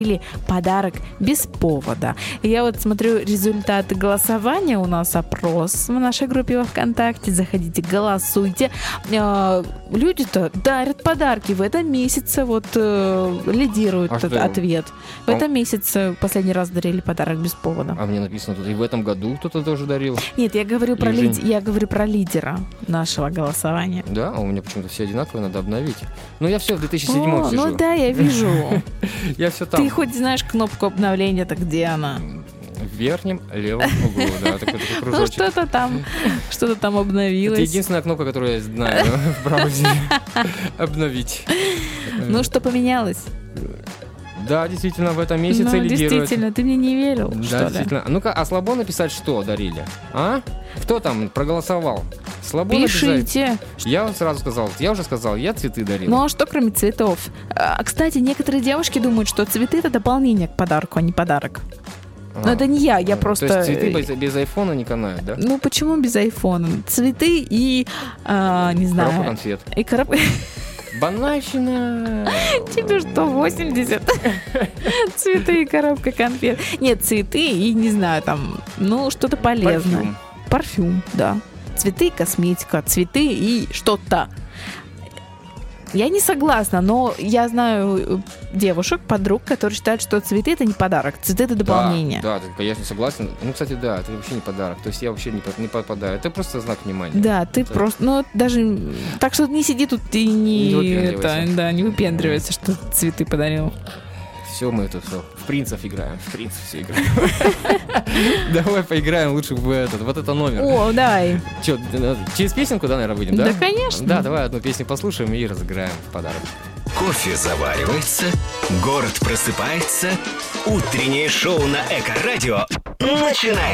или подарок без повода. Я вот смотрю результаты голосования. У нас опрос в нашей группе во ВКонтакте. Заходите, голосуйте. Люди-то дарят подарки. В этом месяце вот лидирует этот ответ. В этом месяце последний раз дарили подарок без повода. А мне написано тут, и в этом году кто-то тоже дарил. Нет, я говорю про лидера нашего голосования. Да? А у меня почему-то все одинаковые, надо обновить. Ну, я все в 2007 сижу. Ну да, я вижу. Я все там. Ты хоть знаешь кнопку обновления, так где она? В верхнем левом углу, да, такой кружочек. Ну, что-то там обновилось. Это единственная кнопка, которую я знаю в браузере. Обновить. Ну, что поменялось? Да, действительно, в этом месяце лидирует. Действительно, ты мне не верил, да, что ли? Действительно. Ну-ка, а слабо написать, что дарили? А? Кто там проголосовал? Слабо Пишите. написать? Я вам сразу сказал, я цветы дарил. Ну, а что кроме цветов? Кстати, некоторые девушки думают, что цветы — это дополнение к подарку, а не подарок. Но это не я просто... То есть цветы без айфона не канают, да? Ну, почему без айфона? Цветы и, не знаю... Коробка конфет. И коробка... Банальщина. Тебе что, 80? Цветы и коробка конфет. Нет, цветы и, не знаю, там, ну, что-то полезное. Парфюм, да. Цветы и косметика, цветы и что-то. Я не согласна, но я знаю девушек, подруг, которые считают, что цветы — это не подарок, цветы — это дополнение. Да, конечно, согласен. Ну, кстати, да, это вообще не подарок. То есть я вообще не попадаю. Это просто знак внимания. Да, ты просто, ну, даже... Так что не сиди тут и не выпендривайся, что цветы подарил. Все, мы тут в принцев играем. В принцев все играем. Давай поиграем лучше в этот. Вот это номер. О, давай. Че, через песенку, да, наверное, выйдем, да? Да, конечно. Да, давай одну песню послушаем и разыграем подарок. Кофе заваривается, город просыпается, утреннее шоу на Эко-радио начинается.